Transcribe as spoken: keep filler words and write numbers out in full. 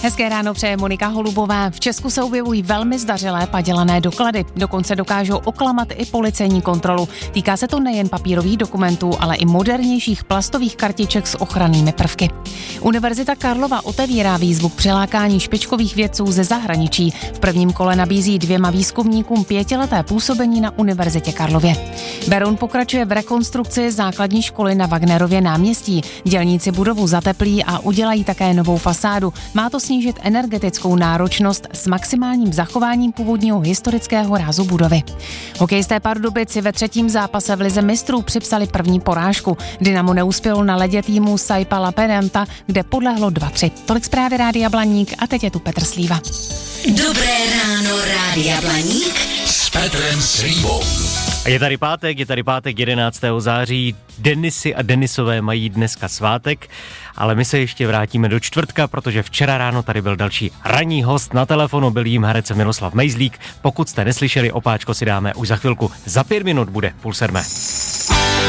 Hezké ráno přeje Monika Holubová. V Česku se objevují velmi zdařilé padělané doklady. Dokonce dokážou oklamat i policejní kontrolu. Týká se to nejen papírových dokumentů, ale i modernějších plastových kartiček s ochrannými prvky. Univerzita Karlova otevírá výzvu k přilákání špičkových vědců ze zahraničí. V prvním kole nabízí dvěma výzkumníkům pětileté působení na Univerzitě Karlově. Beroun pokračuje v rekonstrukci základní školy na Wagnerově náměstí. Dělníci budovu zateplí a udělají také novou fasádu. Má to snížit energetickou náročnost s maximálním zachováním původního historického rázu budovy. Hokejisté Pardubic si ve třetím zápase v lize mistrů připsali první porážku. Dynamo neuspělo na ledě týmu Saipa Lappeenranta, kde podlehlo dva tři. Tolik zprávy Rádia Blaník a teď je tu Petr Slíva. Dobré ráno, Rádia Blaník s Petrem Slívou. Je tady pátek, je tady pátek jedenáctého září, Denisy a Denisové mají dneska svátek, ale my se ještě vrátíme do čtvrtka, protože včera ráno tady byl další ranní host, na telefonu byl jím herec Miroslav Mejzlík. Pokud jste neslyšeli, opáčko si dáme už za chvilku, za pět minut bude půl sedmé.